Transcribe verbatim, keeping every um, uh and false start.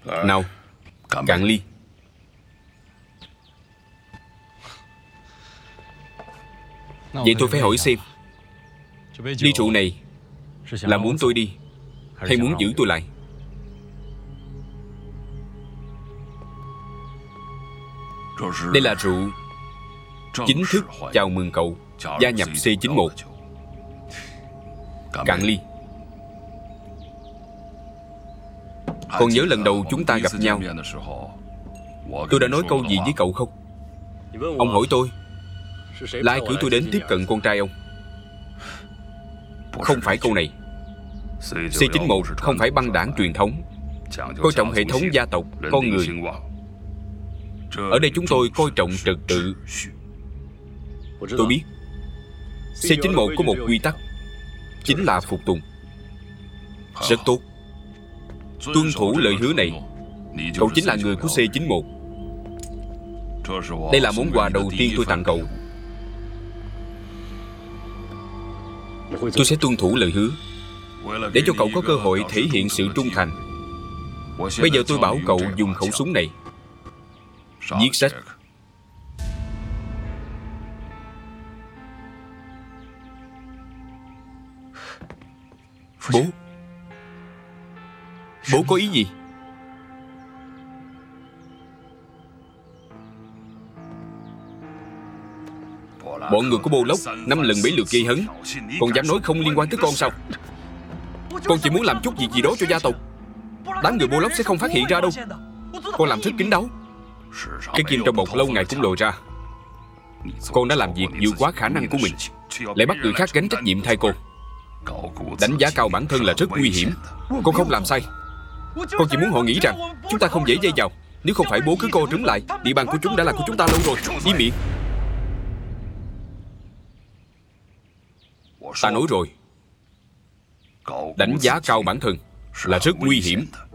Nào, cạn ly. Vậy tôi phải hỏi xem, ly rượu này là muốn tôi đi hay muốn giữ tôi lại? Đây là rượu chính thức chào mừng cậu gia nhập C chín một. Cạn ly. Còn nhớ lần đầu chúng ta gặp nhau, tôi đã nói câu gì với cậu không? Ông hỏi tôi là ai cử tôi đến tiếp cận con trai ông. Không phải câu này. C chín một không phải băng đảng truyền thống, coi trọng hệ thống gia tộc, con người. Ở đây chúng tôi coi trọng trật tự. Tôi biết C chín một có một quy tắc, chính là phục tùng. Rất tốt. Tuân thủ lời hứa này, cậu chính là người của C chín một. Đây là món quà đầu tiên tôi tặng cậu. Tôi sẽ tuân thủ lời hứa, để cho cậu có cơ hội thể hiện sự trung thành. Bây giờ tôi bảo cậu dùng khẩu súng này viết sách. Bố Bố có ý gì? Bọn người của Bô Lốc năm lần bảy lượt gây hấn, còn dám nói không liên quan tới con sao? Con chỉ muốn làm chút việc gì đó cho gia tộc, đám người Bô Lốc sẽ không phát hiện ra đâu. Con làm rất kín đáo. Cái kim trong bọc lâu ngày cũng lồi ra. Con đã làm việc vượt quá khả năng của mình, lại bắt người khác gánh trách nhiệm thay con. Đánh giá cao bản thân là rất nguy hiểm. Con không làm sai. Con chỉ muốn họ nghĩ rằng chúng ta không dễ dây vào. Nếu không phải bố cứ co rúm lại, địa bàn của chúng đã là của chúng ta lâu rồi. Im miệng. Ta nói rồi, đánh giá cao bản thân là rất nguy hiểm.